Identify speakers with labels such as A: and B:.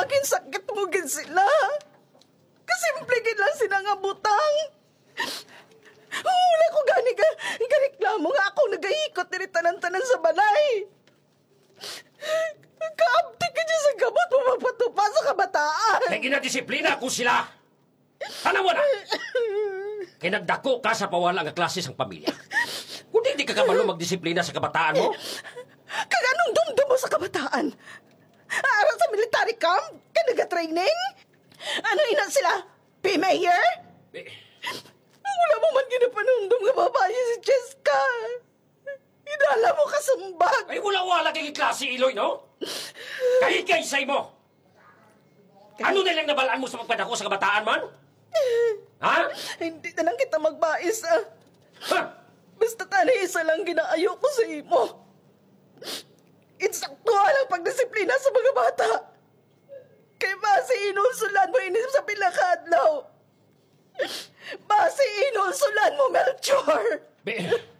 A: Agin sakit mo gid sila. Kasimple gid lang sila nga butang. Wala ko gani ka reklamo nga ako nagahikot diri tanan-tanan sa balay. Kaabti ka dyan sa gamot mo magpatupa sa kabataan.
B: Kaya ginadisiplina ko sila. Tanawa na! Kinagdako ka sa pawala nga klase sang pamilya. Kung di ka kabalo magdisiplina sa kabataan mo.
A: Kaganong dumdum mo sa kabataan? Aral sa military camp? Ka nag-training? Ano ina sila? P-mayor? Wala mo man ginapanundom nga babae si Cheska. Inala mo kasambag.
B: Ay, wala-wala kay klase, Iloy, no? Kahit-kaysay mo! Ano na lang nabalaan mo sa pagpadako sa kabataan man? Ha?
A: Hindi na lang kita magbais, ah.
B: Ha?
A: Basta tani isa lang ginaayo ko sa imo. Insaktuhan ang pagdisiplina sa mga bata. Kay base inulsulan mo inisip sa pilakadlaw. Base inulsulan mo, Melchor.